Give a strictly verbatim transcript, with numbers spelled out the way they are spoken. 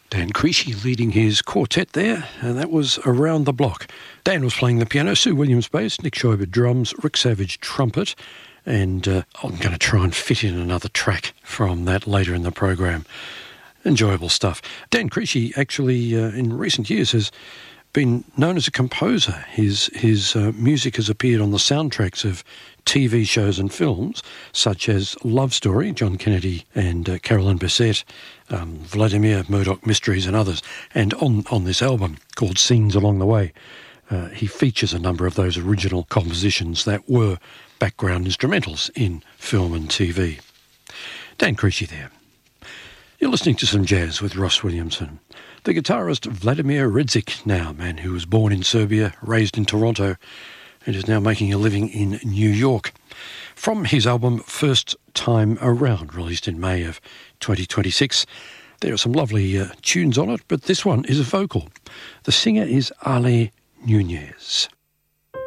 Dan Creasy leading his quartet there, and that was Around the Block. Dan was playing the piano, Sue Williams bass, Nick Schreiber drums, Rick Savage trumpet, and uh, I'm going to try and fit in another track from that later in the program. Enjoyable stuff. Dan Creasy actually, uh, in recent years, has been known as a composer. His his uh, music has appeared on the soundtracks of T V shows and films, such as Love Story, John Kennedy and uh, Carolyn Bessette, um, Vladimir Murdoch Mysteries and others. And on, on this album called Scenes Along the Way, uh, he features a number of those original compositions that were background instrumentals in film and T V. Dan Creasy there. You're listening to some jazz with Ross Williamson. The guitarist Vladimir Redzik now, man who was born in Serbia, raised in Toronto, and is now making a living in New York. From his album First Time Around, released in May of twenty twenty-six, there are some lovely uh, tunes on it, but this one is a vocal. The singer is Ale Nunez.